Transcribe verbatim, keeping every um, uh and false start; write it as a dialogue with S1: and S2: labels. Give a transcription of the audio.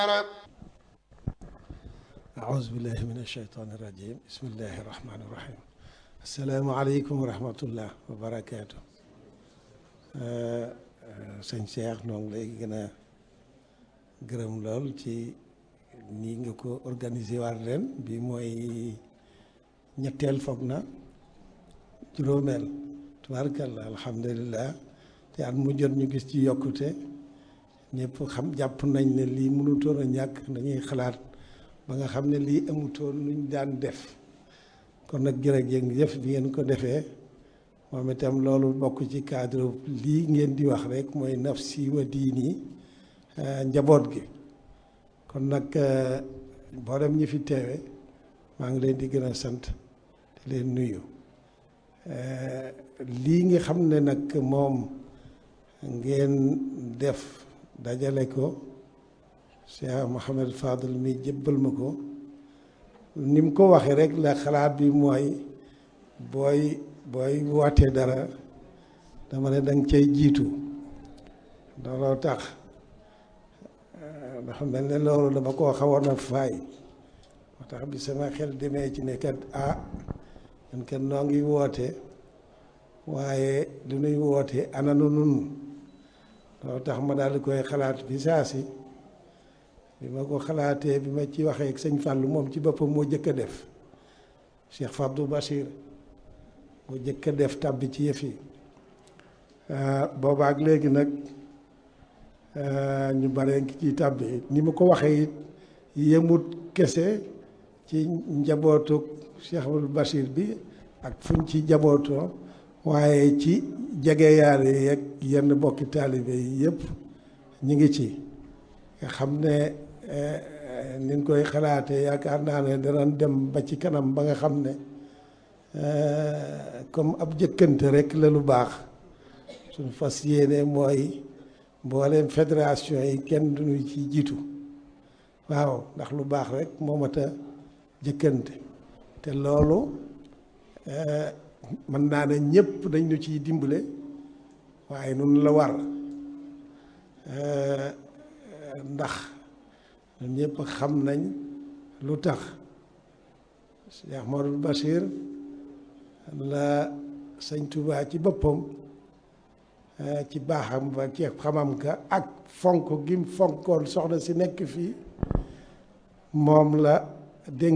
S1: أعوذ بالله من الشيطان الرجيم بسم الله الرحمن الرحيم السلام عليكم ورحمة الله وبركاته sëñ Cheikh ñoo ngi lay gën a gërëm lool ci nii nga ko organisé waat ren bi mooy ñetteel foog na juróomeel tubaarkalla alhamdulilah te at mu jot ñu gis ci yokkute ñëpp xam jàpp nañ ne lii mënutoon a ñàkk dañuy xalaat ba nga xam ne lii amutoon luñ daan def kon nag jërëjëf bi ngeen ko defee moom itam loolu bokk ci cadre lii ngeen di wax rek mooy nafsi wa diini njaboot gi kon nag mboolem ñi fi teewe maa ngi leen di gën a sant di leen nuyu lii nga xam ne nag moom ngeen def dajale ko Cheikh Mouhamed Fadel mi jébbal ma ko ni mu ko waxee rek la xalaat bi mooy booy booy wootee dara dama ne danga cay jiitu looloo tax dafa mel ne loolu dama koo xawoon a faay moo tax bi sama xel demee ci ne kat ah man kat noo ngi woote waaye lu nuy woote ananu nun loolu tax ma daal di koy xalaat bi saa si bi ma ko xalaatee bi ma ci waxee ak sëñ Fallou moom ci boppam moo jëkk a def Cheikh Fabdou Bachir moo jëkk a def tàbbi ci yëf yi boobaak léegi nag ñu bare ngi ciy tàbbi ni ma ko waxee it yemut kese ci njabootu Cheikh Fabdou Bachir bi ak fuñ ci njabootoo waaye ci jegeyaale yeeg yenn bokki taalibe yi yëpp ñu ngi ci nga xam ne ni ñu koy xalaatee yaakaar naa ne danañ dem ba ci kanam ba nga xam ne comme ab jëkkante rek la lu baax suñu fas yéene mooy mbooleem fédération yi kenn duñu ci jiitu waaw ndax lu baax rek moo mat a jëkkante te loolu mën naa ne ñëpp dañ ñu ciy dimbale waaye nun la war ndax ñun ñëpp xam nañ lu tax Cheikh Modou Bachir la sëñ Touba ci boppam ci baaxam ba ci xamam ka ak fonk gim fonkoon soxna si nekk fii moom la dénk